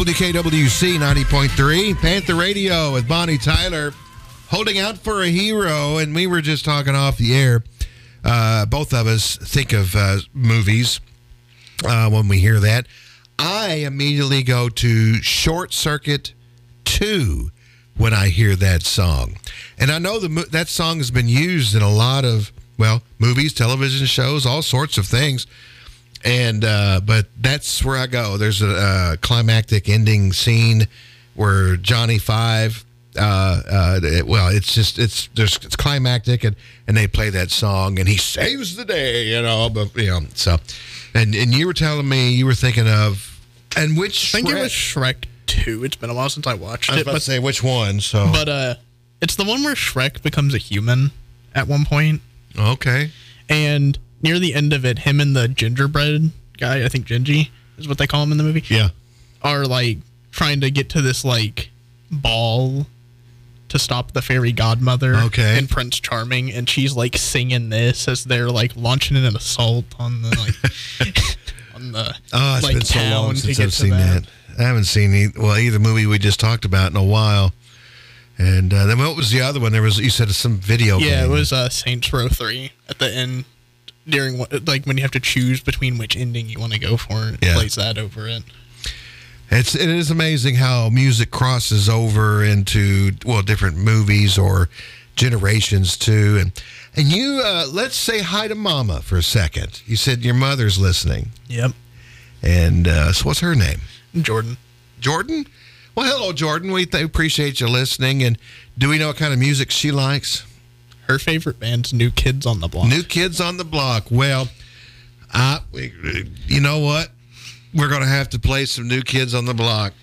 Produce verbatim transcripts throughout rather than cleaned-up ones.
W K W C ninety point three, Panther Radio with Bonnie Tyler, holding out for a hero. And we were just talking off the air. Uh, both of us think of uh, movies uh, when we hear that. I immediately go to Short Circuit two when I hear that song. And I know the that song has been used in a lot of, well, movies, television shows, all sorts of things. And uh, but that's where I go. There's a, a climactic ending scene where Johnny Five, uh, uh, it, well, it's just it's there's it's climactic, and, and they play that song, and he saves the day, you know. But you know, so and and you were telling me you were thinking of, and which I think Shrek? it was Shrek two. It's been a while since I watched I was it. about but, to say which one. So, but uh, it's the one where Shrek becomes a human at one point. Okay. And near the end of it, him and the gingerbread guy, I think Gingy is what they call him in the movie, yeah, are like trying to get to this like ball to stop the fairy godmother, okay, and Prince Charming, and she's like singing this as they're like launching an assault on the like on the oh, it's like been so town long to since get I've to seen that. that. I haven't seen e- well either movie we just talked about in a while. And uh, then what was the other one? There was, you said, some video game. Yeah, it was uh, Saints Row three at the end. During what, like when you have to choose between which ending you want to go for, it yeah. plays that over it. It's it is amazing how music crosses over into well different movies or generations too. And and you uh, let's say hi to Mama for a second. You said your mother's listening. Yep. And uh, so what's her name? Jordan. Jordan. Well, hello, Jordan. We th- appreciate you listening. And do we know what kind of music she likes? Her favorite band's New Kids on the Block. New Kids on the Block. Well, I, we, you know what? We're going to have to play some New Kids on the Block.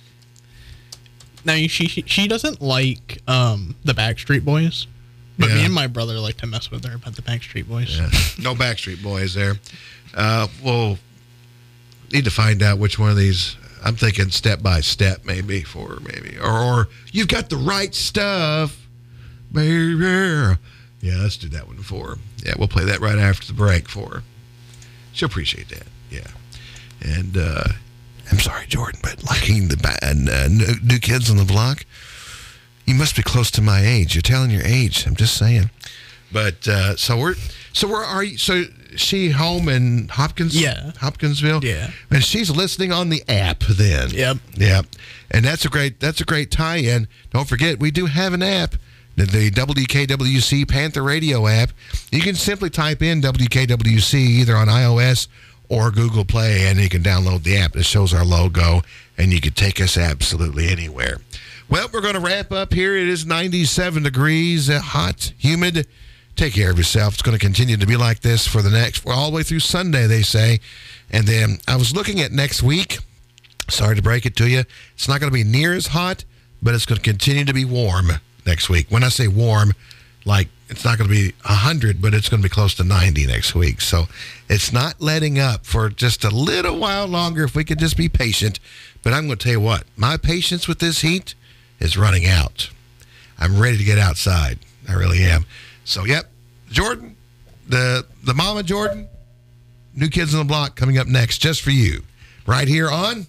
Now, she she, she doesn't like um, the Backstreet Boys, but yeah. me and my brother like to mess with her about the Backstreet Boys. Yeah. No Backstreet Boys there. Uh, we'll need to find out which one of these. I'm thinking Step by Step maybe for maybe. Or, or You've Got the Right Stuff, baby. Yeah, let's do that one for her. Yeah, we'll play that right after the break for her. She'll appreciate that. Yeah. And uh, I'm sorry, Jordan, but liking the uh, new, new Kids on the Block, you must be close to my age. You're telling your age. I'm just saying. But uh, so we're so where are you? So she home in Hopkins? Yeah, Hopkinsville. Yeah, and she's listening on the app. Then. Yep. Yep. And that's a great that's a great tie-in. Don't forget, we do have an app. The W K W C Panther Radio app. You can simply type in W K W C either on iOS or Google Play, and you can download the app. It shows our logo, and you can take us absolutely anywhere. Well, we're going to wrap up here. It is ninety-seven degrees, uh, hot, humid. Take care of yourself. It's going to continue to be like this for the next, well, all the way through Sunday, they say. And then I was looking at next week. Sorry to break it to you. It's not going to be near as hot, but it's going to continue to be warm next week. When I say warm, like it's not going to be one hundred, but it's going to be close to ninety next week. So it's not letting up for just a little while longer if we could just be patient. But I'm going to tell you what, my patience with this heat is running out. I'm ready to get outside. I really am. So, yep, Jordan, the the Mama Jordan, New Kids on the Block coming up next just for you. Right here on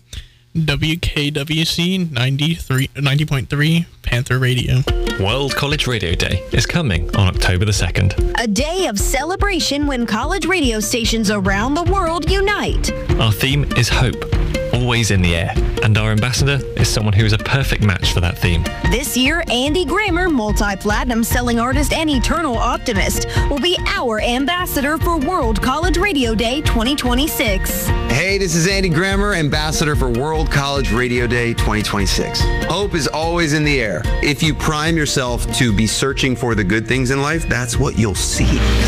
W K W C ninety-three, ninety point three Panther Radio. World College Radio Day is coming on October the second. A day of celebration when college radio stations around the world unite. Our theme is hope, always in the air, and our ambassador is someone who is a perfect match for that theme. This year, Andy Grammer, multi-platinum selling artist and eternal optimist, will be our ambassador for World College Radio Day twenty twenty-six. Hey, this is Andy Grammer, ambassador for World College Radio Day twenty twenty-six. Hope is always in the air. If you prime yourself to be searching for the good things in life, that's what you'll see.